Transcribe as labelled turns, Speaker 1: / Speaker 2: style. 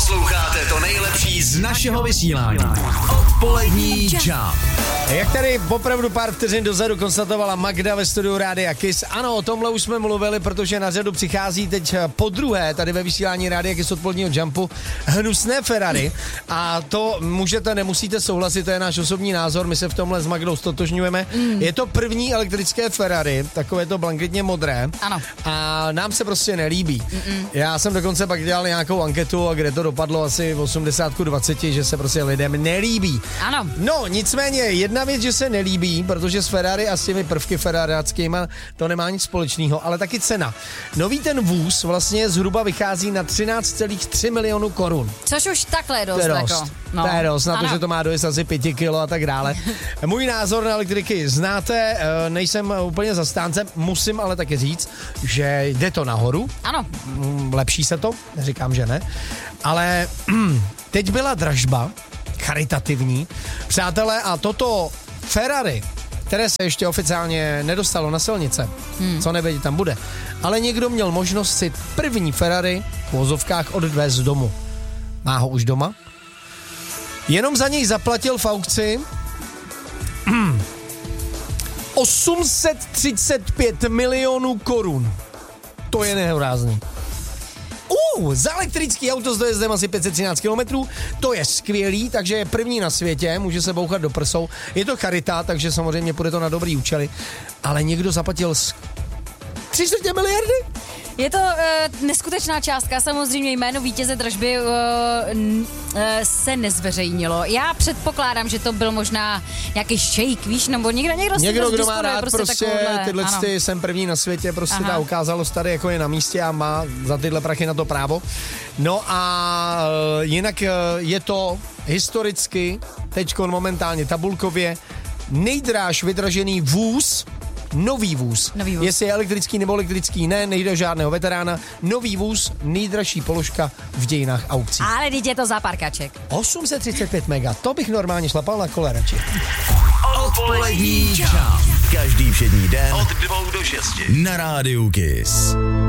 Speaker 1: Posloucháte to nejlepší z našeho vysílání. Odpolední Jump.
Speaker 2: Jak tady opravdu pár vteřin dozadu konstatovala Magda ve studiu Rádia Kiss. Ano, o tomhle už jsme mluvili, protože na řadu přichází teď podruhé tady ve vysílání Rádia Kiss odpoledního Jumpu hnusné Ferrari. A to nemusíte souhlasit, to je náš osobní názor, my se v tomhle s Magdou stotožňujeme. Je to první elektrické Ferrari, takové to blanketně modré.
Speaker 3: Ano.
Speaker 2: A nám se prostě nelíbí. Já jsem dokonce pak dělal nějakou anketu, kde to dopadlo asi 80-20, že se prostě lidem nelíbí.
Speaker 3: Ano.
Speaker 2: No, nicméně jedna věc, že se nelíbí, protože s Ferrari a s těmi prvky ferrariáckýma to nemá nic společného, ale taky cena. Nový ten vůz vlastně zhruba vychází na 13,3 milionů korun.
Speaker 3: Což už takhle je dost.
Speaker 2: To je dost, na to, že to má dojezd asi 5 kilo a tak dále. Můj názor na elektriky znáte, nejsem úplně zastáncem, musím ale taky říct, že jde to nahoru.
Speaker 3: Ano.
Speaker 2: Lepší se to, neříkám, že ne, ale teď byla dražba charitativní. Přátelé, a toto Ferrari, které se ještě oficiálně nedostalo na silnice, co nevědí, tam bude, ale někdo měl možnost si první Ferrari v vozovkách odvést z domu. Má ho už doma. Jenom za něj zaplatil v aukci 835 milionů korun. To je nehorázný. Za elektrický auto s dojezdem asi 513 km, to je skvělý, takže je první na světě, může se bouchat do prsou. Je to charita, takže samozřejmě půjde to na dobrý účely, ale někdo zaplatil 3/4 miliardy?
Speaker 3: Je to neskutečná částka, samozřejmě jméno vítěze dražby se nezveřejnilo. Já předpokládám, že to byl možná nějaký šejk, víš, nebo někdo kdo má rád prostě
Speaker 2: tyhle jsem první na světě, prostě ta ukázalost tady jako je na místě a má za tyhle prachy na to právo. No a jinak je to historicky, teďko momentálně tabulkově, nejdráž vydražený vůz. Nový vůz. Jestli je elektrický nebo elektrický, nejde o žádného veterána. Nový vůz, nejdražší položka v dějinách aukcí.
Speaker 3: Ale teď je to za parkaček.
Speaker 2: 835 mega, to bych normálně šlapal na kole radši.
Speaker 1: Odpolední Jump. Každý všední den od 2 do 6 na Rádiu Kiss.